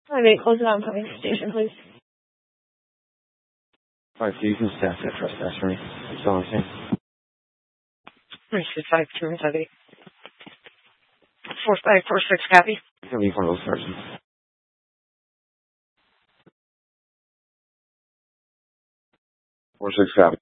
5 8, close it on coming station, please. 5 2, you can staff that trespass for me. That's all I'm saying. 5 2 and 5 8. 4 5 4 6, copy. You're going to leave one of those sergeants. 4 6, copy.